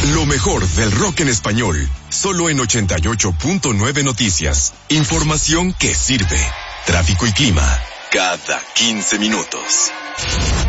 Lo mejor del rock en español, solo en 88.9 Noticias. Información que sirve. Tráfico y clima, cada 15 minutos.